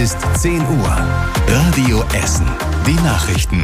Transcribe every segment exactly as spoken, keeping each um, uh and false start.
Ist zehn Uhr. Radio Essen. Die Nachrichten.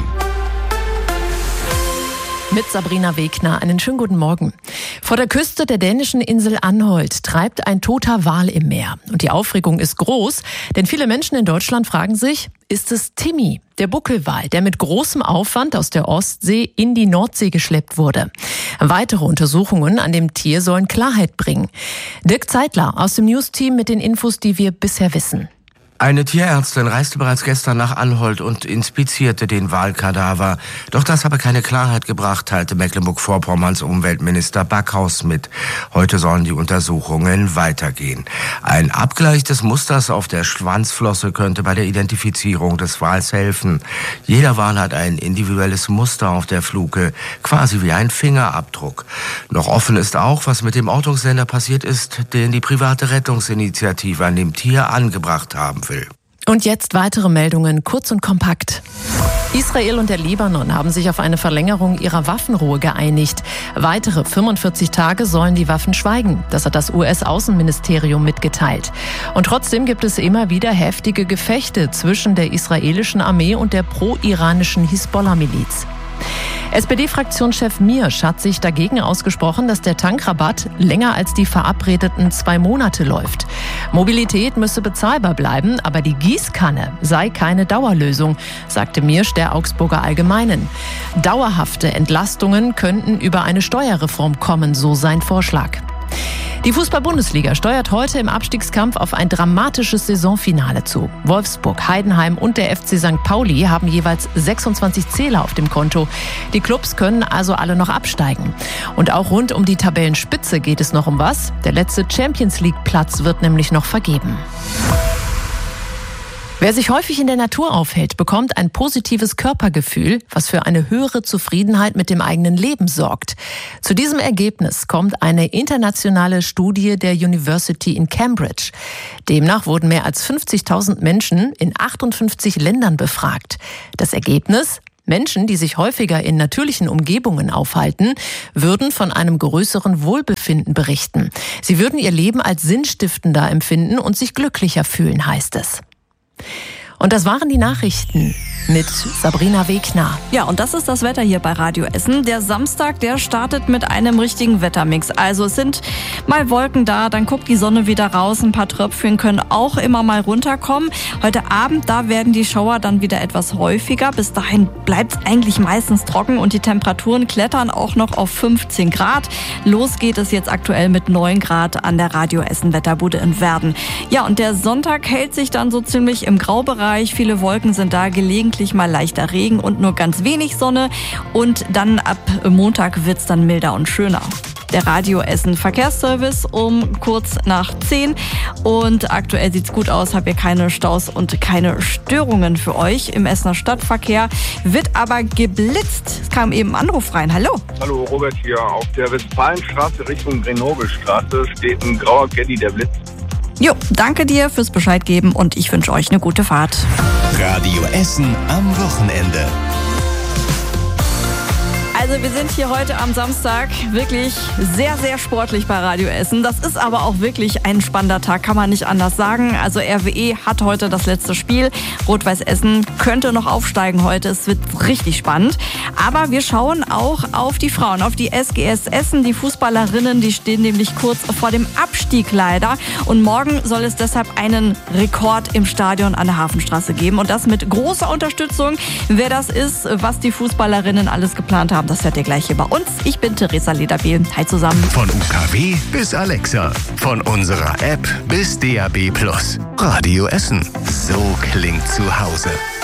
Mit Sabrina Wegner. Einen schönen guten Morgen. Vor der Küste der dänischen Insel Anholt treibt ein toter Wal im Meer. Und die Aufregung ist groß, denn viele Menschen in Deutschland fragen sich, ist es Timmy, der Buckelwal, der mit großem Aufwand aus der Ostsee in die Nordsee geschleppt wurde? Weitere Untersuchungen an dem Tier sollen Klarheit bringen. Dirk Zeitler aus dem News-Team mit den Infos, die wir bisher wissen. Eine Tierärztin reiste bereits gestern nach Anholt und inspizierte den Walkadaver. Doch das habe keine Klarheit gebracht, teilte Mecklenburg-Vorpommerns Umweltminister Backhaus mit. Heute sollen die Untersuchungen weitergehen. Ein Abgleich des Musters auf der Schwanzflosse könnte bei der Identifizierung des Wals helfen. Jeder Wal hat ein individuelles Muster auf der Fluke, quasi wie ein Fingerabdruck. Noch offen ist auch, was mit dem Ortungssender passiert ist, den die private Rettungsinitiative an dem Tier angebracht haben will. Und jetzt weitere Meldungen, kurz und kompakt. Israel und der Libanon haben sich auf eine Verlängerung ihrer Waffenruhe geeinigt. Weitere fünfundvierzig Tage sollen die Waffen schweigen. Das hat das U S-Außenministerium mitgeteilt. Und trotzdem gibt es immer wieder heftige Gefechte zwischen der israelischen Armee und der pro-iranischen Hisbollah-Miliz. S P D-Fraktionschef Miersch hat sich dagegen ausgesprochen, dass der Tankrabatt länger als die verabredeten zwei Monate läuft. Mobilität müsse bezahlbar bleiben, aber die Gießkanne sei keine Dauerlösung, sagte Miersch der Augsburger Allgemeinen. Dauerhafte Entlastungen könnten über eine Steuerreform kommen, so sein Vorschlag. Die Fußball-Bundesliga steuert heute im Abstiegskampf auf ein dramatisches Saisonfinale zu. Wolfsburg, Heidenheim und der F C Sankt Pauli haben jeweils sechsundzwanzig Zähler auf dem Konto. Die Clubs können also alle noch absteigen. Und auch rund um die Tabellenspitze geht es noch um was. Der letzte Champions-League-Platz wird nämlich noch vergeben. Wer sich häufig in der Natur aufhält, bekommt ein positives Körpergefühl, was für eine höhere Zufriedenheit mit dem eigenen Leben sorgt. Zu diesem Ergebnis kommt eine internationale Studie der University in Cambridge. Demnach wurden mehr als fünfzigtausend Menschen in achtundfünfzig Ländern befragt. Das Ergebnis? Menschen, die sich häufiger in natürlichen Umgebungen aufhalten, würden von einem größeren Wohlbefinden berichten. Sie würden ihr Leben als sinnstiftender empfinden und sich glücklicher fühlen, heißt es. Und das waren die Nachrichten mit Sabrina Wegner. Ja, und das ist das Wetter hier bei Radio Essen. Der Samstag, der startet mit einem richtigen Wettermix. Also es sind mal Wolken da, dann guckt die Sonne wieder raus. Ein paar Tröpfchen können auch immer mal runterkommen. Heute Abend, da werden die Schauer dann wieder etwas häufiger. Bis dahin bleibt es eigentlich meistens trocken und die Temperaturen klettern auch noch auf fünfzehn Grad. Los geht es jetzt aktuell mit neun Grad an der Radio Essen Wetterbude in Werden. Ja, und der Sonntag hält sich dann so ziemlich im Graubereich. Viele Wolken sind da, gelegentlich mal leichter Regen und nur ganz wenig Sonne. Und dann ab Montag wird's dann milder und schöner. Der Radio Essen Verkehrsservice um kurz nach zehn. Und aktuell sieht's gut aus, habe hier keine Staus und keine Störungen für euch. Im Essener Stadtverkehr wird aber geblitzt. Es kam eben ein Anruf rein. Hallo. Hallo, Robert hier. Auf der Westfalenstraße Richtung Grenobelstraße steht ein grauer Caddy, der blitzt. Jo, danke dir fürs Bescheid geben und ich wünsche euch eine gute Fahrt. Radio Essen am Wochenende. Also wir sind hier heute am Samstag wirklich sehr, sehr sportlich bei Radio Essen. Das ist aber auch wirklich ein spannender Tag, kann man nicht anders sagen. Also R W E hat heute das letzte Spiel. Rot-Weiß Essen könnte noch aufsteigen heute. Es wird richtig spannend. Aber wir schauen auch auf die Frauen, auf die S G S Essen. Die Fußballerinnen, die stehen nämlich kurz vor dem Abstieg leider. Und morgen soll es deshalb einen Rekord im Stadion an der Hafenstraße geben. Und das mit großer Unterstützung. Wer das ist, was die Fußballerinnen alles geplant haben, das hört ihr gleich hier bei uns. Ich bin Theresa Lederbehl. Hi zusammen. Von U K W bis Alexa. Von unserer App bis D A B Plus. Radio Essen. So klingt zu Hause.